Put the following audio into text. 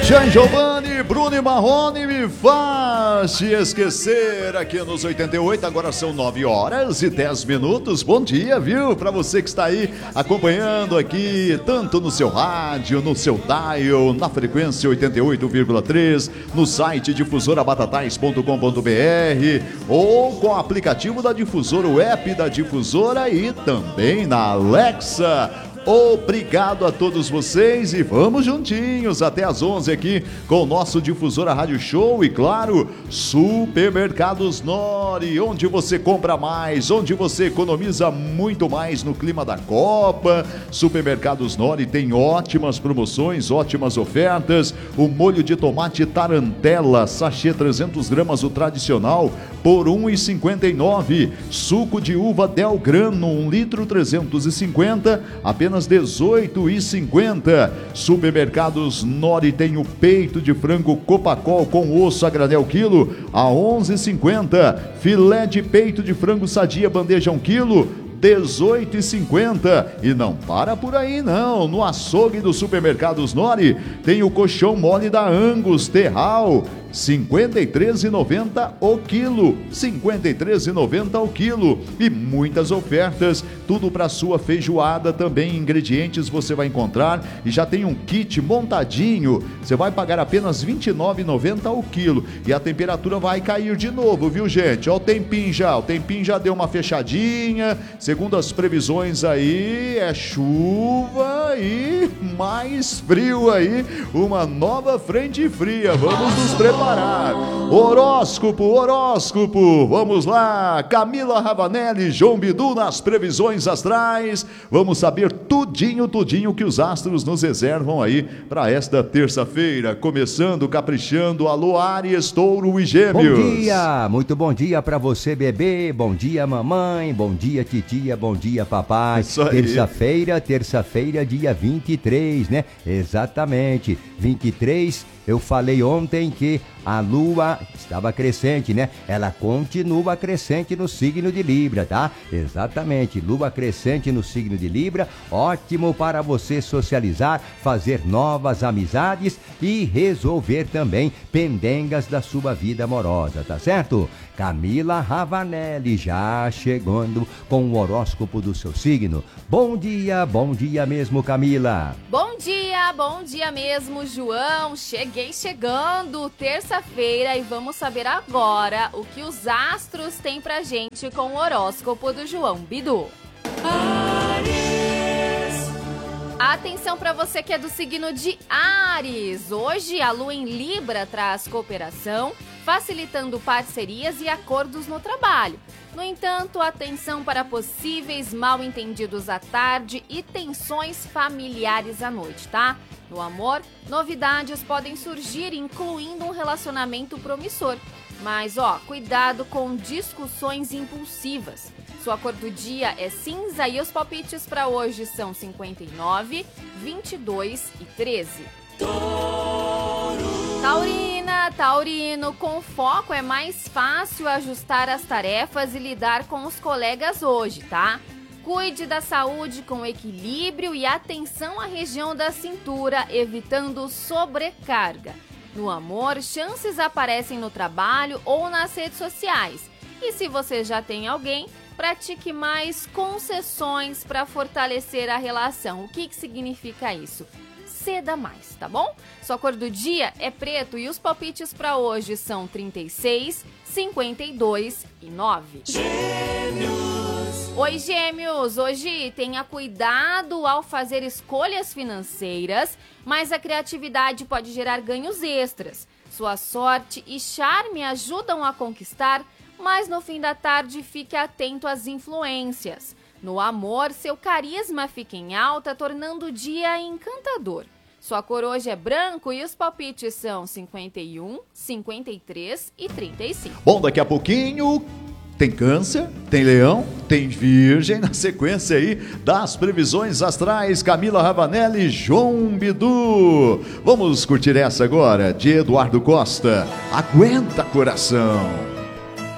Jean Giovanni, Bruno e Marrone, me faz te esquecer aqui nos 88, agora são 9h10. Bom dia, viu? Para você que está aí acompanhando aqui, tanto no seu rádio, no seu dial, na frequência 88,3, no site difusorabatatais.com.br ou com o aplicativo da Difusora, o app da Difusora e também na Alexa. Obrigado a todos vocês e vamos juntinhos até às 11 aqui com o nosso Difusora Rádio Show e claro, Supermercados Nori, onde você compra mais, onde você economiza muito mais no clima da Copa. Supermercados Nori tem ótimas promoções, ótimas ofertas. O molho de tomate Tarantella, sachê 300 gramas, o tradicional, por R$ 1,59. Suco de uva Del Grano, 1 litro 350, apenas R$ 18,50. Supermercados Nori tem o peito de frango Copacol com osso a granel quilo a R$ 11,50. Filé de peito de frango Sadia bandeja 1 quilo, R$ 18,50. E não para por aí não, no açougue do Supermercados Nori tem o colchão mole da Angus Terral, R$ 53,90 o quilo, R$ 53,90 o quilo. E muitas ofertas, tudo para sua feijoada também. Ingredientes você vai encontrar e já tem um kit montadinho, você vai pagar apenas R$ 29,90 o quilo. E a temperatura vai cair de novo, viu gente? Ó, o tempinho já deu uma fechadinha, segundo as previsões aí, é chuva e mais frio aí, uma nova frente fria. Vamos nos preparar. Horóscopo, vamos lá, Camila Ravanelli, João Bidu nas previsões astrais, vamos saber tudinho que os astros nos reservam aí para esta terça-feira, começando, caprichando, alô Áries, Touro e Gêmeos. Bom dia, muito bom dia para você bebê, bom dia mamãe, bom dia titia, bom dia papai. Terça-feira, dia 23, né? Exatamente, 23. Eu falei ontem que a lua estava crescente, né? Ela continua crescente no signo de Libra, tá? Exatamente, lua crescente no signo de Libra, ótimo para você socializar, fazer novas amizades e resolver também pendengas da sua vida amorosa, tá certo? Camila Ravanelli já chegando com o horóscopo do seu signo. Bom dia mesmo, Camila. Bom dia mesmo, João. Cheguei chegando, terça-feira, e vamos saber agora o que os astros têm pra gente com o horóscopo do João Bidu. Atenção para você que é do signo de Áries. Hoje a lua em Libra traz cooperação, facilitando parcerias e acordos no trabalho. No entanto, atenção para possíveis mal-entendidos à tarde e tensões familiares à noite, tá? No amor, novidades podem surgir, incluindo um relacionamento promissor. Mas, cuidado com discussões impulsivas. Sua cor do dia é cinza e os palpites para hoje são 59, 22 e 13. Taurino, com foco é mais fácil ajustar as tarefas e lidar com os colegas hoje, tá? Cuide da saúde com equilíbrio e atenção à região da cintura, evitando sobrecarga. No amor, chances aparecem no trabalho ou nas redes sociais. E se você já tem alguém, pratique mais concessões para fortalecer a relação. O que significa isso? Ceda mais, tá bom? Sua cor do dia é preto e os palpites para hoje são 36, 52 e 9. Oi, Gêmeos! Hoje tenha cuidado ao fazer escolhas financeiras, mas a criatividade pode gerar ganhos extras. Sua sorte e charme ajudam a conquistar, mas no fim da tarde fique atento às influências. No amor, seu carisma fica em alta, tornando o dia encantador. Sua cor hoje é branco e os palpites são 51, 53 e 35. Bom, daqui a pouquinho tem Câncer, tem Leão, tem Virgem na sequência aí das previsões astrais. Camila Ravanelli e João Bidu. Vamos curtir essa agora de Eduardo Costa. Aguenta, coração.